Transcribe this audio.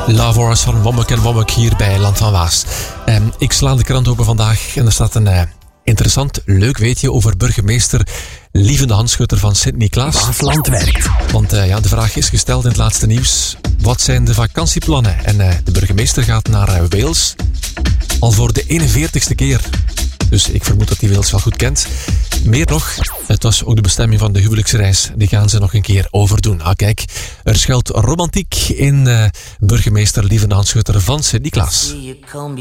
La Voice van Womek en Womek hier bij Land van Waas. Ik sla de krant open vandaag en er staat een interessant, leuk weetje over burgemeester Lieve de Hanschutter van Sint-Niklaas. Waasland werkt. Want de vraag is gesteld in het laatste nieuws. Wat zijn de vakantieplannen? En de burgemeester gaat naar Wales al voor de 41ste keer. Dus ik vermoed dat hij Wales wel goed kent. Meer nog, het was ook de bestemming van de huwelijksreis. Die gaan ze nog een keer overdoen. Ah, kijk, er schuilt romantiek in burgemeester Lieve de Hanschutter van Sint-Niklaas.